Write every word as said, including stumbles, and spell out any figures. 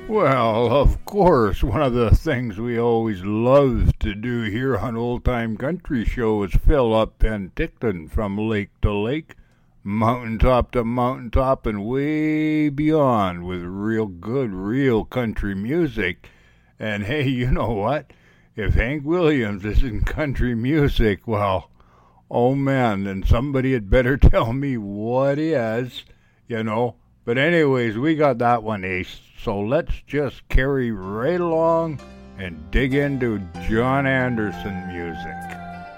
Well, of course, one of the things we always love to do here on Old Time Country Show is fill up Penticton from lake to lake, mountaintop to mountaintop, and way beyond with real good, real country music. And hey, you know what? If Hank Williams isn't country music, well, oh man, then somebody had better tell me what is, you know. But anyways, we got that one aced, so let's just carry right along and dig into John Anderson music.